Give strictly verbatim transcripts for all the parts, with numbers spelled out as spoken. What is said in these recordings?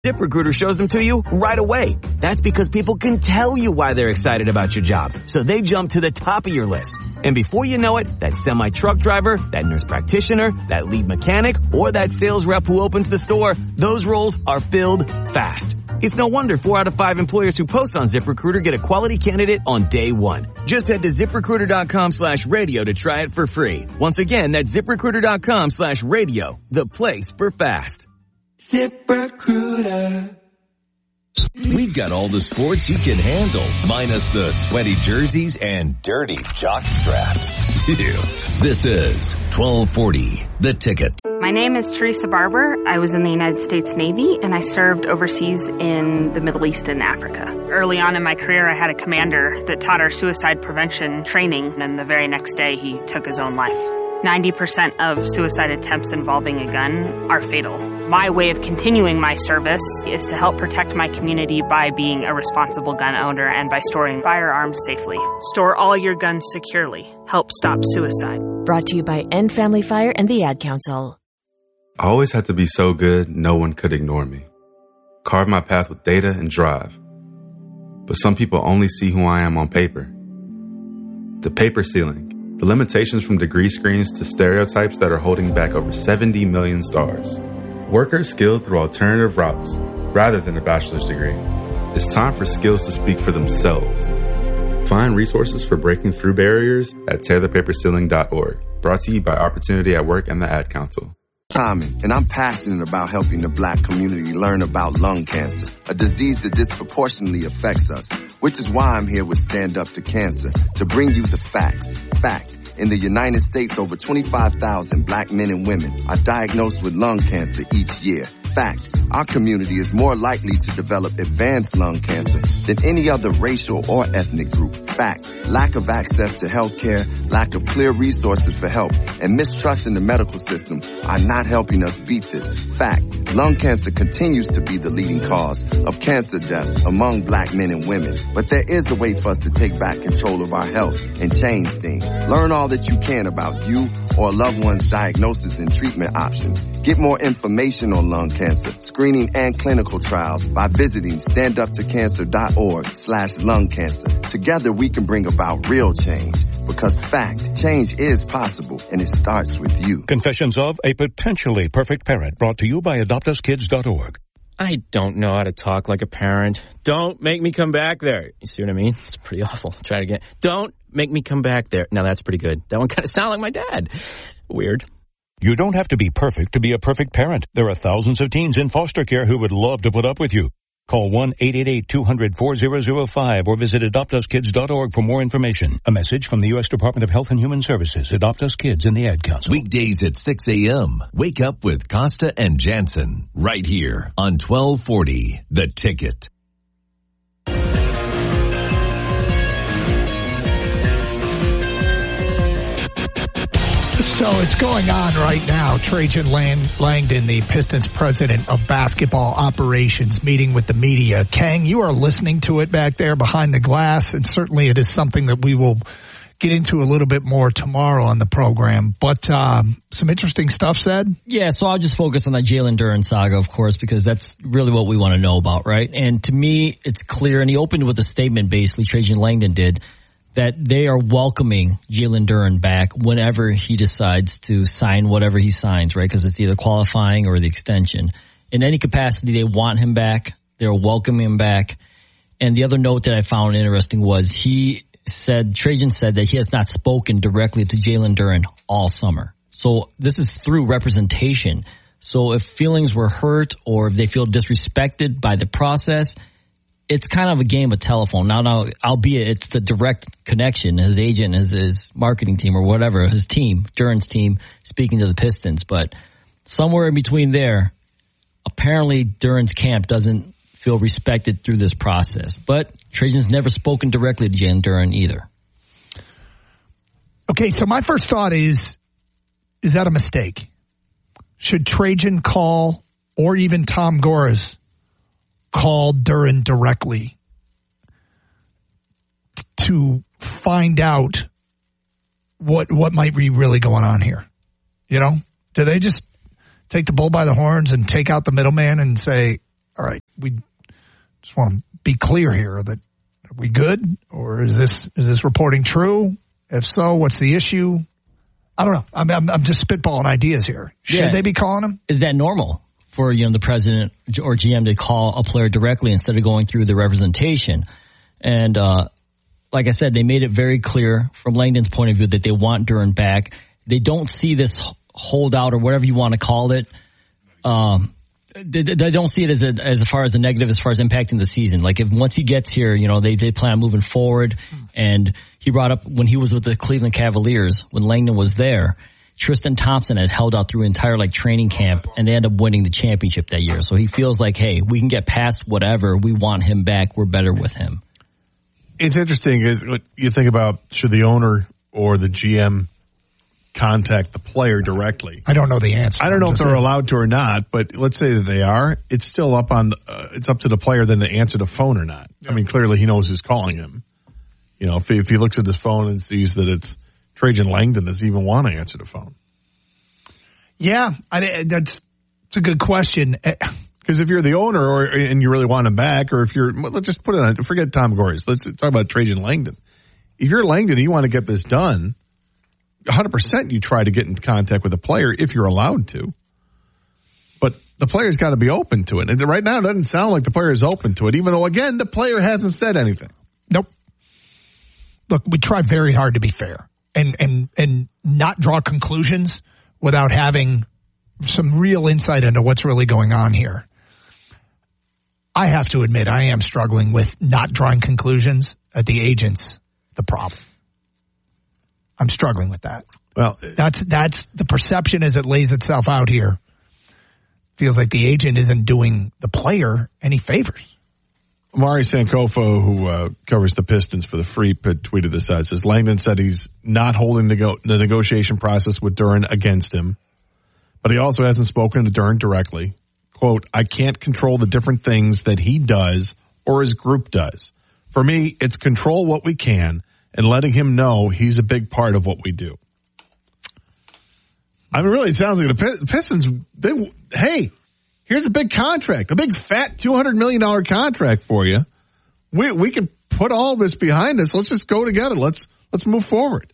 ZipRecruiter shows them to you right away. That's because people can tell you why they're excited about your job. So they jump to the top of your list. And before you know it, that semi-truck driver, that nurse practitioner, that lead mechanic, or that sales rep who opens the store, those roles are filled fast. It's no wonder four out of five employers who post on ZipRecruiter get a quality candidate on day one. Just head to ZipRecruiter.com slash radio to try it for free. Once again, that's ZipRecruiter.com slash radio, the place for fast. ZipRecruiter. We've got all the sports you can handle, minus the sweaty jerseys and dirty jock straps. This is twelve forty, The Ticket. My name is Teresa Barber. I was in the United States Navy, and I served overseas in the Middle East and Africa. Early on in my career, I had a commander that taught our suicide prevention training, and the very next day, he took his own life. ninety percent of suicide attempts involving a gun are fatal. My way of continuing my service is to help protect my community by being a responsible gun owner and by storing firearms safely. Store all your guns securely. Help stop suicide. Brought to you by End Family Fire and the Ad Council. I always had to be so good, no one could ignore me. Carve my path with data and drive. But some people only see who I am on paper. The paper ceiling. The limitations from degree screens to stereotypes that are holding back over seventy million stars. Workers skilled through alternative routes, rather than a bachelor's degree. It's time for skills to speak for themselves. Find resources for breaking through barriers at tear the paper ceiling dot org. Brought to you by Opportunity at Work and the Ad Council. Simon, and I'm passionate about helping the black community learn about lung cancer, a disease that disproportionately affects us, which is why I'm here with Stand Up to Cancer, to bring you the facts. Fact. In the United States, over twenty-five thousand black men and women are diagnosed with lung cancer each year. Fact, our community is more likely to develop advanced lung cancer than any other racial or ethnic group. Fact, lack of access to health care, lack of clear resources for help, and mistrust in the medical system are not helping us beat this. Fact, lung cancer continues to be the leading cause of cancer deaths among black men and women. But there is a way for us to take back control of our health and change things. Learn all that you can about you or a loved one's diagnosis and treatment options. Get more information on lung cancer, screening, and clinical trials by visiting standuptocancer.org slash lung cancer. Together we can bring about real change, because fact, change is possible, and it starts with you. Confessions of a Potentially Perfect Parent, brought to you by adopt us kids dot org. I don't know how to talk like a parent. Don't make me come back there. You see what I mean? It's pretty awful. Try it again. Don't make me come back there. Now that's pretty good. That one kind of sounded like my dad. Weird. You don't have to be perfect to be a perfect parent. There are thousands of teens in foster care who would love to put up with you. Call one eight eight eight, two hundred, four thousand five or visit adopt us kids dot org for more information. A message from the U S Department of Health and Human Services. Adopt Us Kids and the Ad Council. Weekdays at six a.m. Wake up with Costa and Jansen. Right here on twelve forty, The Ticket. So it's going on right now. Trajan Langdon, the Pistons president of basketball operations, meeting with the media. Kang, you are listening to it back there behind the glass, and certainly it is something that we will get into a little bit more tomorrow on the program. But um, some interesting stuff said. Yeah, so I'll just focus on the Jalen Duren saga, of course, because that's really what we want to know about, right? And to me, it's clear, and he opened with a statement, basically, Trajan Langdon did, that they are welcoming Jalen Duren back whenever he decides to sign whatever he signs, right? Because it's either qualifying or the extension. In any capacity, they want him back. They're welcoming him back. And the other note that I found interesting was he said, Trajan said that he has not spoken directly to Jalen Duren all summer. So this is through representation. So if feelings were hurt or if they feel disrespected by the process, it's kind of a game of telephone. Now, now, albeit it's the direct connection, his agent, his, his marketing team or whatever, his team, Duren's team, speaking to the Pistons. But somewhere in between there, apparently Duren's camp doesn't feel respected through this process. But Trajan's never spoken directly to Jalen Duren either. Okay, so my first thought is, is that a mistake? Should Trajan call, or even Tom Gores called Duren directly to find out what what might be really going on here? You know, do they just take the bull by the horns and take out the middleman and say, all right, we just want to be clear here that are we good, or is this is this reporting true? If so, what's the issue? I don't know. I'm I'm, I'm just spitballing ideas here. Should yeah. they be calling him? Is that normal for, you know, the president or G M to call a player directly instead of going through the representation? And uh, like I said, they made it very clear from Langdon's point of view that they want Duren back. They don't see this holdout or whatever you want to call it. Um, they, they don't see it as a, as far as a negative as far as impacting the season. Like if once he gets here, you know, they, they plan on moving forward. And he brought up when he was with the Cleveland Cavaliers, when Langdon was there, Tristan Thompson had held out through entire like training camp, and they ended up winning the championship that year. So he feels like, hey, we can get past whatever. We want him back. We're better with him. It's interesting is what you think about, should the owner or the G M contact the player directly? I don't know the answer. I don't know if they're allowed to or not, but let's say that they are. It's still up on the, uh, it's up to the player then to answer the phone or not. I mean, clearly he knows who's calling him. You know, if he, if he looks at his phone and sees that it's Trajan Langdon, does he even want to answer the phone? Yeah, I, that's it's a good question. Because if you're the owner or and you really want him back, or if you're, let's just put it on, forget Tom Gores. Let's talk about Trajan Langdon. If you're Langdon and you want to get this done, one hundred percent you try to get in contact with the player if you're allowed to. But the player's got to be open to it. And right now it doesn't sound like the player is open to it, even though, again, the player hasn't said anything. Nope. Look, we try very hard to be fair and, and, and not draw conclusions without having some real insight into what's really going on here. I have to admit, I am struggling with not drawing conclusions at the agent's the problem. I'm struggling with that. Well, that's that's the perception as it lays itself out here. Feels like the agent isn't doing the player any favors. Mari Sankofa, who uh, covers the Pistons for the Freep, had tweeted this out. Says Langdon said he's not holding the, go- the negotiation process with Duren against him, but he also hasn't spoken to Duren directly. Quote, I can't control the different things that he does or his group does. For me, it's control what we can and letting him know he's a big part of what we do. I mean, really, it sounds like the Pistons, they, hey, here's a big contract, a big fat two hundred million dollars contract for you. We we can put all this behind us. Let's just go together. Let's let's move forward.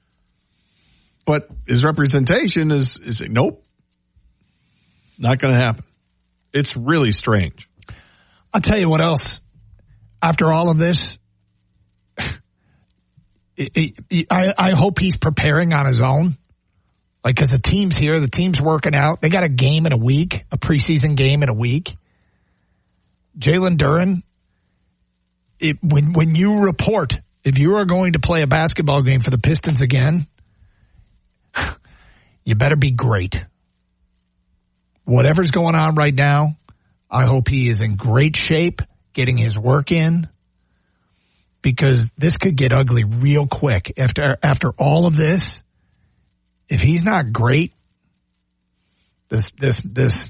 But his representation is, is nope, not going to happen. It's really strange. I'll tell you what else. After all of this, it, it, I, I hope he's preparing on his own. Like, because the team's here, the team's working out. They got a game in a week, a preseason game in a week. Jalen Duren, it, when when you report, if you are going to play a basketball game for the Pistons again, you better be great. Whatever's going on right now, I hope he is in great shape, getting his work in, because this could get ugly real quick. After after all of this, if he's not great, this this this,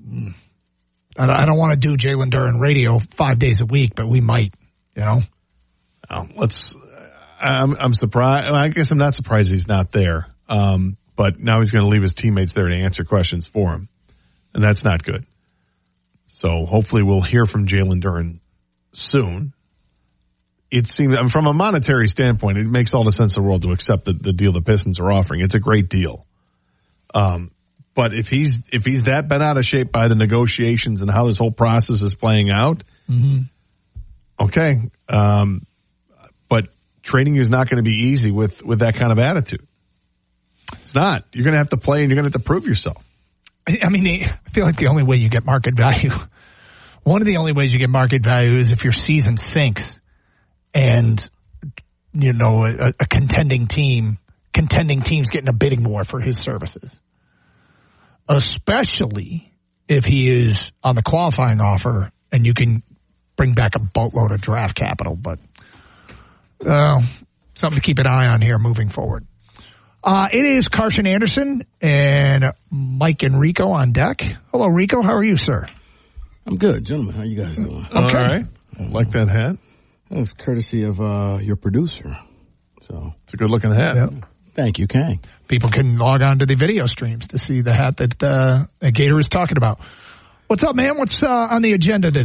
I don't want to do Jalen Duren radio five days a week, but we might, you know. Oh, let's. I'm I'm surprised. I guess I'm not surprised he's not there. Um, but now he's going to leave his teammates there to answer questions for him. And that's not good. So hopefully we'll hear from Jalen Duren soon. It seems, I mean, from a monetary standpoint, it makes all the sense in the world to accept the, the deal the Pistons are offering. It's a great deal. Um, but if he's if he's that bent out of shape by the negotiations and how this whole process is playing out, mm-hmm. okay. Um, but trading you is not going to be easy with, with that kind of attitude. It's not. You're going to have to play and you're going to have to prove yourself. I mean, I feel like the only way you get market value, one of the only ways you get market value is if your season sinks and, you know, a, a contending team, contending teams getting a bidding war for his services. Especially if he is on the qualifying offer and you can bring back a boatload of draft capital. But uh, something to keep an eye on here moving forward. Uh, it is Carson Anderson and Mike and Rico on deck. Hello, Rico. How are you, sir? I'm good, gentlemen. How you guys doing? Okay. All right. I like that hat. That's courtesy of uh, your producer. So it's a good-looking hat. Yep. Thank you, Kang. People can log on to the video streams to see the hat that uh, Gator is talking about. What's up, man? What's uh, on the agenda today?